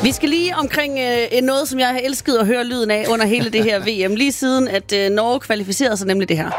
Vi skal lige omkring noget, som jeg har elsket at høre lyden af under hele det her VM. Lige siden, at Norge kvalificerede sig, nemlig det her.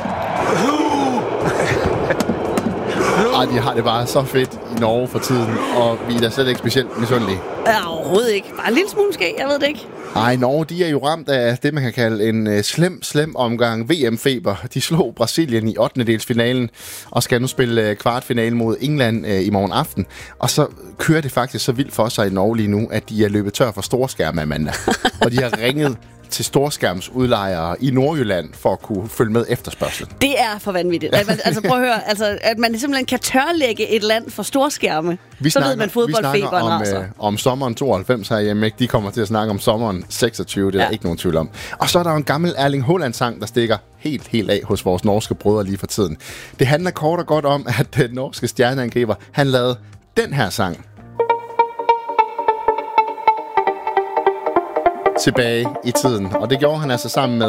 De har det bare så fedt i Norge for tiden, og vi er da slet ikke specielt misundelige. Ja, overhovedet ikke. Bare en lille smule måske, jeg ved det ikke. Ej, Norge, de er jo ramt af det, man kan kalde en slem omgang VM-feber. De slog Brasilien i 8. og skal nu spille kvartfinale mod England i morgen aften. Og så kører det faktisk så vildt for sig i Norge lige nu, at de er løbet tør for storskærme af mandag. Og de har ringet til storskærmsudlejere i Nordjylland for at kunne følge med efterspørgselen. Det er for vanvittigt. Altså prøv at høre, at man simpelthen kan tørlægge et land for storskærme. Så ved man fodboldfeberen raser. Om sommeren 92 herhjemme, ikke? De kommer til at snakke om sommeren 26, det er der ikke nogen tvivl om. Og så er der jo en gammel Erling Haaland-sang, der stikker helt af hos vores norske brødre lige for tiden. Det handler kort og godt om, at den norske stjerneangriber, han lavede den her sang tilbage i tiden. Og det gjorde han altså sammen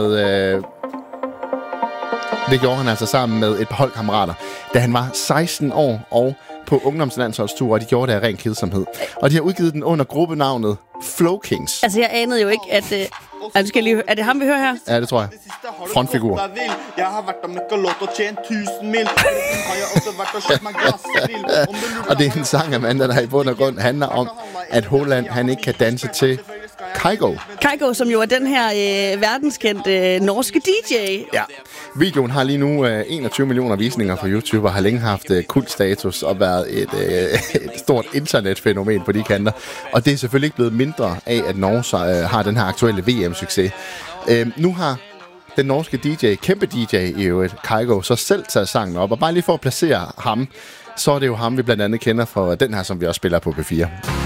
med et par holdkammerater, da han var 16 år og på ungdomslandsholdstur, og de gjorde det af ren kedsomhed. Og de har udgivet den under gruppenavnet Flow Kings. Altså, jeg anede jo ikke, at... er det ham, vi hører her? Ja, det tror jeg. Frontfigur. Jeg har været der med galot og tjent 1000 mil. Har jeg også været der og mig glasvild. Og det er en sang, Amanda, der i bund og grund handler om, at Haaland, han ikke kan danse til Kygo. Kygo, som jo er den her verdenskendte norske DJ. Ja. Videoen har lige nu 21 millioner visninger på YouTube og har længe haft kultstatus og været et stort internetfænomen på de kanter. Og det er selvfølgelig ikke blevet mindre af, at Norge har den her aktuelle VM-succes. Nu har den norske DJ, kæmpe DJ i øvrigt, Kygo, så selv taget sangen op. Og bare lige for at placere ham, så er det jo ham, vi blandt andet kender fra den her, som vi også spiller på P4.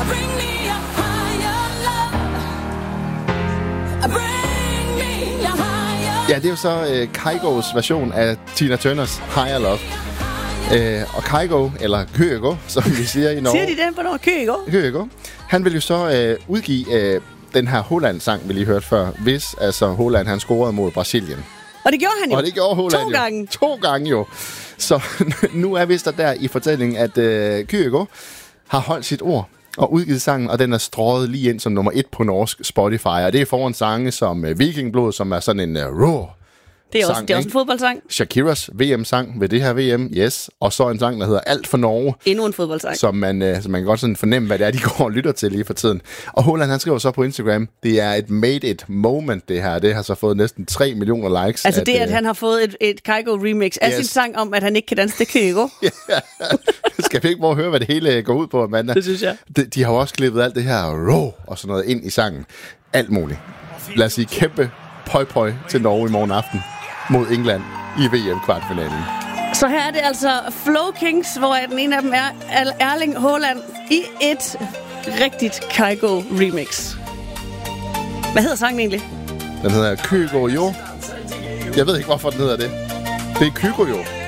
Ja, det er jo så Kygos version af Tina Turners Higher Love. Og Kygo, eller Kygo, som vi siger i Norge. Siger de den på noget? Kygo. Han vil jo så udgive den her Haaland-sang, vi lige hørte før, hvis altså Haaland, han scorede mod Brasilien. Og det gjorde han jo. Og det gjorde Haaland 2 gange jo. Så nu er vist der i fortællingen, at Kygo har holdt sit ord og udgivet sangen, og den er strøget lige ind som nummer 1 på norsk Spotify. Og det er foran sange som Vikingblod, som er sådan en raw det er også en fodboldsang. Shakiras VM-sang ved det her VM, yes. Og så en sang, der hedder Alt for Norge. Endnu en fodboldsang. Som man kan godt sådan fornemme, hvad det er, de går og lytter til lige for tiden. Og Haaland, han skriver så på Instagram, det er et made it moment, det her. Det har så fået næsten 3 millioner likes. Altså det, at han har fået et Kygo-remix af sin sang om, at han ikke kan danse til Kygo. Skal vi ikke prøve at høre, hvad det hele går ud på, Amanda? Det synes jeg. De har jo også klippet alt det her raw og sådan noget ind i sangen. Alt muligt. Lad os sige kæmpe pøj til Norge i morgen aften mod England i VM-kvartfinalen. Så her er det altså Flow Kings, hvor den ene af dem er Erling Haaland i et rigtigt Kygo-remix. Hvad hedder sangen egentlig? Den hedder Kygo Jo. Jeg ved ikke, hvorfor den hedder det. Det er Kygo Jo.